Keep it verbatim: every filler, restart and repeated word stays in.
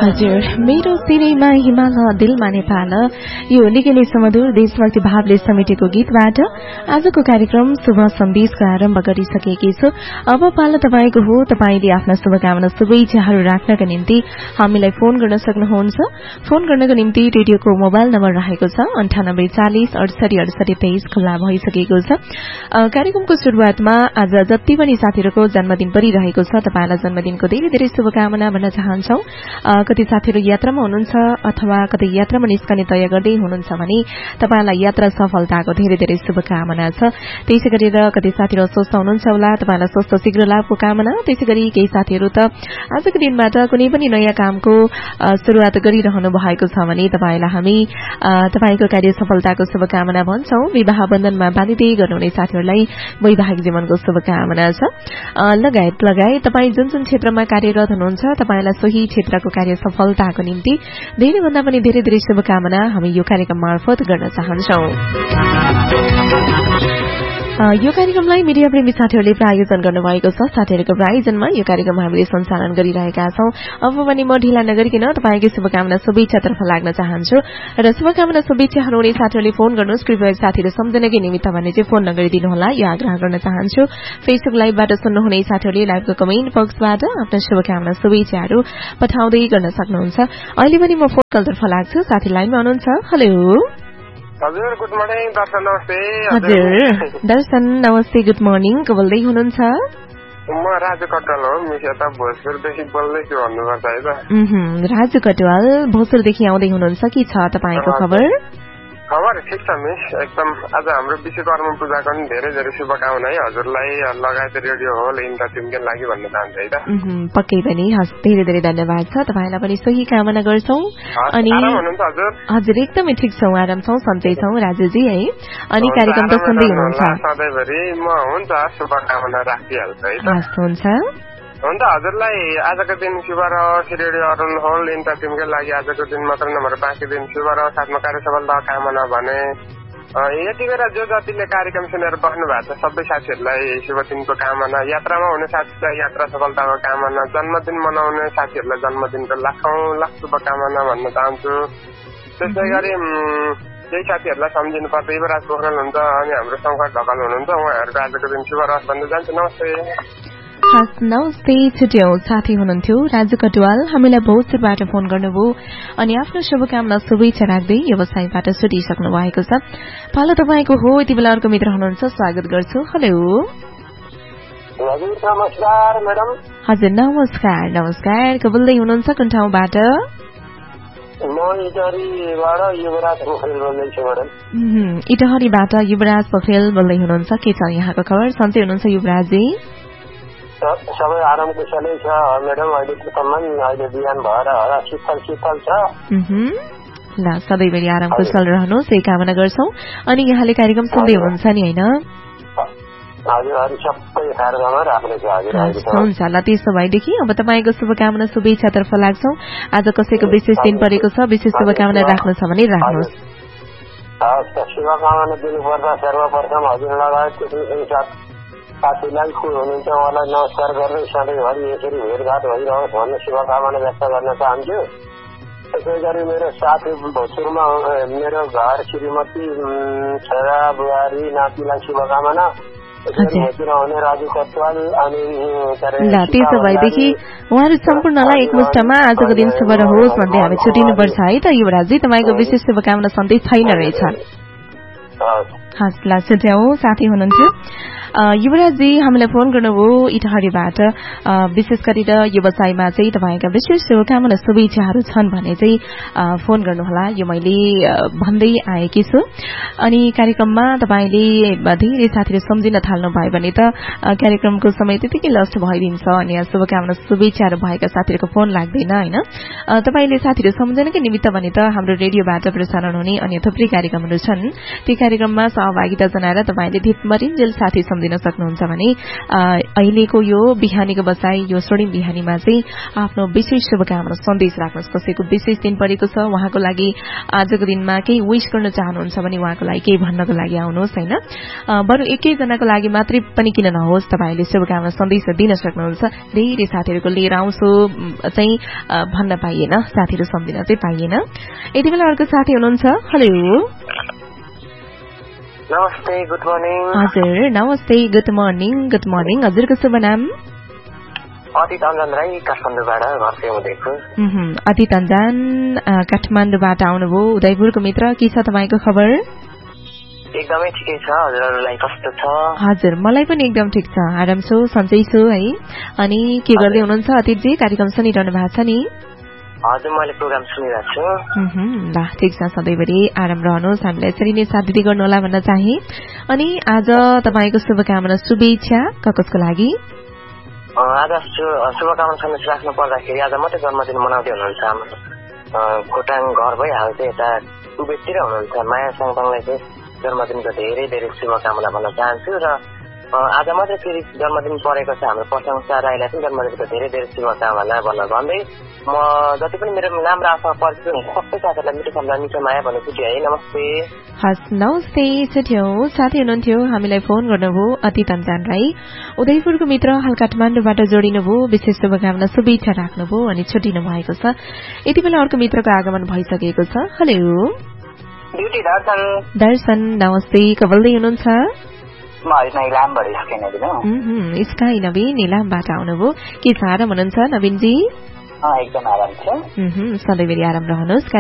हजुर मेरो सिरैमा हिमाल दिलमा नेपाल यो निकै नै सुमधुर देशभक्ति भावले समेटेको गीतबाट आजको कार्यक्रम शुभ सन्देशको आरम्भ गरिसकेकी छु। अब पालो तपाईँको हो। तपाईँले आफ्ना शुभकामना शुभेच्छाहरू राख्नका निम्ति हामीलाई फोन गर्न सक्नुहुन्छ। फोन गर्नको निम्ति रेडियोको मोबाइल नम्बर रहेको छ अन्ठानब्बे चालिस अडसठी अडसठी तेइस खुल्ला भइसकेको छ। कार्यक्रमको शुरूआतमा आज जति पनि साथीहरूको जन्मदिन परिरहेको छ तपाईँलाई जन्मदिनको धेरै धेरै शुभकामना भन्न चाहन्छौ। कति साथीहरू यात्रामा हुनुहुन्छ अथवा कतै यात्रामा निस्कने तयार गर्दै हुनुहुन्छ भने तपाईलाई यात्रा सफलताको धेरै धेरै शुभकामना छ। त्यसै गरेर कति साथीहरू स्वस्थ हुनुहुन्छ होला, तपाईलाई स्वस्थ शीघ्र लाभको कामना। त्यसै गरी केही साथीहरू त आजको दिनबाट कुनै पनि नयाँ कामको शुरूआत गरिरहनु भएको छ भने तपाईलाई हामी तपाईको कार्य सफलताको शुभकामना भन्छौं। विवाह बन्धनमा बाँधिदै गर्नुहुने साथीहरूलाई वैवाहिक जीवनको शुभकामना छ। लगायत लगायत तपाई जुन जुन क्षेत्रमा कार्यरत हुनुहुन्छ तपाईलाई सोही क्षेत्रको कार्य सफलताको निम्ति धेरै भन्दा पनि धेरै धेरै शुभकामना हामी यो कार्यक्रम मार्फत गर्न चाहन्छौं। यो कार्यक्रमलाई मिडिया प्रेमी साथीहरूले प्रायोजन गर्नुभएको छ। साथीहरूको प्रायोजनमा यो कार्यक्रम हामीले सञ्चालन गरिरहेका छौं। अब पनि म ढिला नगरिकन तपाईको शुभकामना शुभेच्छातर्फ लाग्न चाहन्छु र शुभकामना शुभेच्छाहरू हुने साथीहरूले फोन गर्नुहोस्। कृपया साथीहरू सम्झनकै निमित्त भने चाहिँ फोन नगरिदिनुहोला यो आग्रह गर्न चाहन्छु। फेसबुक लाइभबाट सुन्नुहुने साथीहरूले लाइभको कमेन्ट बक्सबाट आफ्ना शुभकामना शुभेच्छाहरू पठाउँदै गर्न सक्नुहुन्छ। अहिले पनि म फोन कलतर्फ लाग्छु। साथी लाइनमा हुनुहुन्छ। हेलो हजुर, गुड मर्निङ दर्शन, नमस्ते। हजुर दर्शन नमस्ते, गुड मर्निङ। को बोल्दै हुनुहुन्छ? म राजु कटवाल हो, मिसेता भोजपुरदेखि बोल्दैछु भन्नुपर्छ है त। राजु कटवाल भोजपुरदेखि आउँदै हुनुहुन्छ। के छ तपाईँको खबर? खबर ठिक छ मिस, एकदम। आज हाम्रो विश्वकर्मा पूजाको पनि धेरै धेरै शुभकामना है हजुरलाई लगायत रेडियो होल इन्टा टिमको लागि भन्न चाहन्छु है त। पक्कै पनि हस्, धेरै धेरै धन्यवाद छ। तपाईँलाई पनि सोही कामना गर्छौं। अनि हजुर हजुर एकदमै ठिक छौं, आराम छौं, सन्चै छौं राजुजी है। अनि कार्यक्रम त सुन्दै हुनुहुन्छ सधैँभरि? म हुन्छ शुभकामना राखिहाल्छु है त। हस् हुन्छ हुन्छ हजुरलाई आजको दिन शुभ रहोस्। रेडियो अरुण होल इन्टा टिमकै लागि आजको दिन मात्र नभएर बाँकी दिन शुभ रहोस्। साथमा कार्य सफलताको कामना भने यति बेला जो जतिले कार्यक्रम सुनेर बस्नु भएको छ सबै साथीहरूलाई शुभ दिनको कामना। यात्रामा हुने साथीलाई यात्रा सफलताको कामना। जन्मदिन मनाउने साथीहरूलाई जन्मदिनको लाखौं लाख शुभकामना भन्न चाहन्छु। त्यसै गरी केही साथीहरूलाई सम्झिनु पर्छ युवराज पोखरेल हुन्छ अनि हाम्रो शङ्कर ढकाल हुनुहुन्छ, उहाँहरूको आजको दिन शुभ रहोस् भन्न चाहन्छु। नमस्ते। हस् नमस्ते। छुट्याउ साथी हुनुहुन्थ्यो राजु कटवाल, हामीलाई भोजपुरबाट फोन गर्नुभयो अनि आफ्नो शुभकामना शुभेच्छा राख्दै व्यवसायबाट छुटिसक्नु भएको छ। पालो तपाईँको हो। यति बेला अर्को मित्र हुनुहुन्छ, स्वागत गर्छु। हेलो हजुर नमस्कार म्याडम। हजुर नमस्कार नमस्कार। को बोल्दै हुनुहुन्छ? कुन ठाउँबाट? म इटहरीबाट युवराज पोखरेल बोल्दैछु म्याडम। इटहरीबाट युवराज पोखरेल बोल्दै हुनुहुन्छ। के छ यहाँको खबर? सन्चै हुनुहुन्छ युवराजजी? सबै आराम कुशलै छ म्याडम। अहिलेसम्म अहिले बिहान भएर शीतल शीतल छ। ल सधैँभरि आराम कुशल रहनुहोस् यही कामना गर्छौं। अनि यहाँले कार्यक्रम सुन्दै हुनुहुन्छ नि होइन? हुन्छ ल त्यसो भएदेखि अब तपाईँको शुभकामना शुभेच्छातर्फ लाग्छौं। आज कसैको विशेष दिन परेको छ, विशेष शुभकामना राख्नु छ भने राख्नुहोस्। शुभकामना दिनुपर्दा सर्वप्रथम हजुर लगायत साथीलाई को हुनुहुन्छ उहाँलाई नमस्कार गर्दै सधैँभरि यसरी भेटघाट भइरहोस् भन्ने शुभकामना व्यक्त गर्न चाहन्छु। त्यसै गरी मेरो साथी भोजपुरमा मेरो घर श्रीमती छोरा बुहारी नातिलाई शुभकामना। हुने राजु कटवाल अनि त्यसो भएदेखि उहाँहरू सम्पूर्णलाई एकमुष्टमा आजको दिन शुभ रहोस् भन्दै हामी छुटिनुपर्छ है त युवराजी। तपाईँको विशेष शुभकामना सधैँ छैन रहेछ। हस् ल छुट्याउ साथी हुनुहुन्थ्यो युवराजी, हामीलाई फोन गर्नुभयो इटहरीबाट। विशेष गरेर व्यवसायमा चाहिँ तपाईँका विशेष शुभकामना शुभेच्छाहरू छन् भने चाहिँ फोन गर्नुहोला, यो मैले भन्दै आएकी छु। अनि कार्यक्रममा तपाईँले धेरै साथीहरू सम्झिन थाल्नु भयो भने त कार्यक्रमको समय त्यतिकै लस्ट भइदिन्छ अनि शुभकामना शुभेच्छाहरू भएका साथीहरूको फोन लाग्दैन होइन। तपाईँले साथीहरू सम्झनकै निमित्त भने त हाम्रो रेडियोबाट प्रसारण हुने अन्य थुप्रै कार्यक्रमहरू छन्। ती कार्यक्रममा सहभागिता जनाएर तपाईँले धितमरिन्जेल साथी सम्झिन सक्नुहुन्छ भने अहिलेको यो बिहानीको बसाई यो स्वर्णिम बिहानीमा चाहिँ आफ्नो विशेष शुभकामना सन्देश राख्नुहोस्। कसैको विशेष दिन परेको छ, उहाँको लागि आजको दिनमा केही विश गर्न चाहनुहुन्छ भने उहाँको लागि केही भन्नको लागि आउनुहोस् होइन। बरु एकैजनाको लागि मात्रै पनि किन नहोस्, तपाईँले शुभकामना सन्देश दिन सक्नुहुन्छ। धेरै साथीहरूको लिएर आउँछु चाहिँ भन्न पाइएन, साथीहरू सम्झिन चाहिँ पाइएन। यति बेला अर्को साथी हुनुहुन्छ। हेलो, नमस्ते, गुड मर्निङ। हजुर नमस्ते, गुड मर्निङ। Good morning. हजुरको शुभ नाम? अतीत अञ्जन राई, काठमाडौँबाट घर सेउदेखि। अतीत अञ्जन काठमाडौँबाट आउनुभयो, उदयपुरको मित्र। के छ तपाईँको खबर? एकदमै ठिकै छ। हजुरहरूलाई कस्तो छ? हजुर मलाई पनि एकदम ठिक छ, आराम छु, सन्चै छु है। अनि के गर्दै हुनुहुन्छ अतीतजी? कार्यक्रम सुनिरहनु भएको छ नि? हजुर मैले प्रोग्राम सुनिरहेको छु। ल ठिक छ, सधैँभरि आराम रहनुहोस्, हामीलाई यसरी नै साथ दिँदै गर्नु होला भन्न चाहे। अनि आज तपाईँको शुभकामना शुभेच्छा कसको लागि? आज शुभकामना सन्देश राख्नु पर्दाखेरि आज मात्रै जन्मदिन मनाउँदै हुनुहुन्छ हाम्रो खोटाङ घर भइहाल्छ, यता कुबेततिर हुनुहुन्छ माया साङपाङलाई चाहिँ जन्मदिनको धेरै धेरै शुभकामना भन्न चाहन्छु। र आज मात्रै फेरि जन्मदिन परेको छ हाम्रो प्रशंसा राईलाई पनि जन्मदिनको धेरै धेरै शुभकामना भन्न भन्दै म जति पनि मेरो नाम र आफा परिचित हुनुहुन्छ सबै साथीहरूलाई मिठो सम्झना मिठो माया भन्ने छुट्यो है। नमस्ते। हस् नमस्ते। छुट्यो साथी हुनुहुन्थ्यो, हामीलाई फोन गर्नुभयो अतीत अञ्जन राई, उदयपुरको मित्र, हाल काठमाडौँबाट जोडिनुभयो, विशेष शुभकामना शुभेच्छा राख्नुभयो अनि छुट्टिनु भएको छ। यति बेला अर्को मित्रको आगमन भइसकेको छ। हेलो दर्शन। दर्शन नमस्ते, को बोल्दै हुनुहुन्छ? स्काई नवीन इलामबाट आउनुभयो। के छ, आराम हुनुहुन्छ नवीनजी? एकदम आराम छ। सधैँभरि आराम रहनुहोस्।